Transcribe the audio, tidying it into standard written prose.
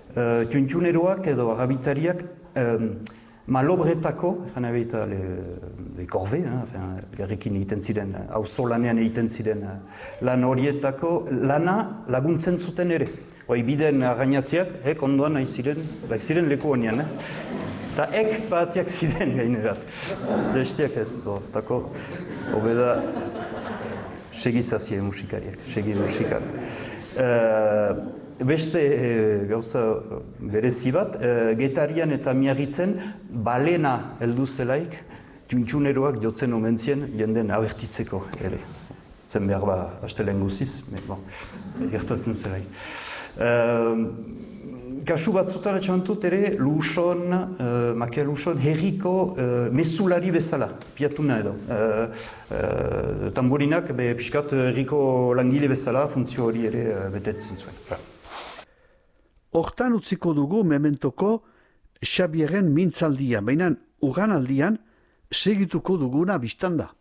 tuntxuneroak edo agabitariak malobretako, jana behita le korbe, garrekin egiten ziren, auzolanean egiten ziren lan horietako lana laguntzen zuten ere. Biden argainatziak, ondoan nahi ziren leku honean. Eta batiak ziren gainerat. Destiak ez, tako, obeda segizazie musikariak, segi musikak. Beste gauza berezi bat, Getarian eta Miarritzen balena heldu zelaik, tuntxuneroak jotzen omentzien jenden abertitzeko ere. Zen behar ba, astelen guziz, gertatzen zelaik. Kasu batzutan etxantut ere, Luson, Makia Luson, herriko mesulari bezala, piatuna edo. Tamburinak, piskat herriko langile bezala, funtzio hori ere betetzen zuen. Hortan utziko dugu mementoko Xabieren mintzaldia, baina uganaldian segituko duguna biztanda.